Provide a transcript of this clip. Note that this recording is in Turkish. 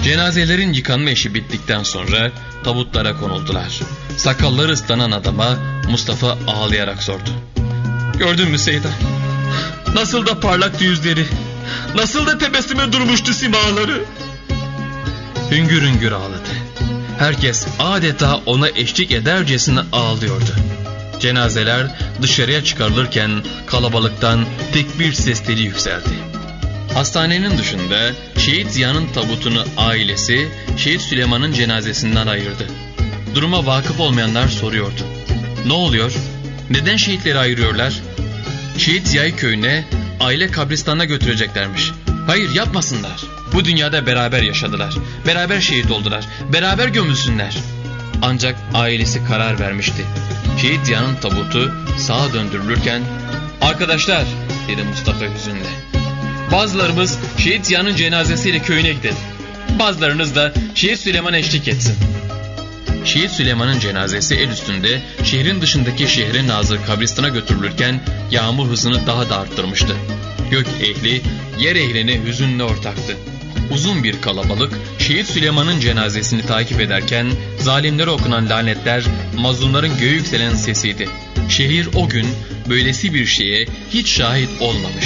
Cenazelerin yıkanma işi bittikten sonra tabutlara konuldular. Sakalları ıslanan adama Mustafa ağlayarak sordu. "Gördün mü Seyda? Nasıl da parlaktı yüzleri, nasıl da tebessüme durmuştu simaları." Hüngür hüngür ağladı. Herkes adeta ona eşlik edercesine ağlıyordu. Cenazeler dışarıya çıkarılırken kalabalıktan tekbir sesleri yükseldi. Hastanenin dışında Şehit Ziya'nın tabutunu ailesi Şehit Süleyman'ın cenazesinden ayırdı. Duruma vakıf olmayanlar soruyordu. Ne oluyor? Neden şehitleri ayırıyorlar? Şehit Ziya'yı köyüne, aile kabristanına götüreceklermiş. Hayır, yapmasınlar. Bu dünyada beraber yaşadılar. Beraber şehit oldular. Beraber gömülsünler. Ancak ailesi karar vermişti. Şehit Ziya'nın tabutu sağa döndürülürken "Arkadaşlar," dedi Mustafa hüzünle, "bazılarımız Şehit Ziya'nın cenazesiyle köyüne gidelim. Bazılarınız da Şehit Süleyman'a eşlik etsin." Şehit Süleyman'ın cenazesi el üstünde şehrin dışındaki şehre nazır kabristana götürülürken yağmur hızını daha da arttırmıştı. Gök ehli, yer ehline hüzünle ortaktı. Uzun bir kalabalık Şehit Süleyman'ın cenazesini takip ederken zalimlere okunan lanetler mazlumların göğe yükselen sesiydi. Şehir o gün böylesi bir şeye hiç şahit olmamıştı.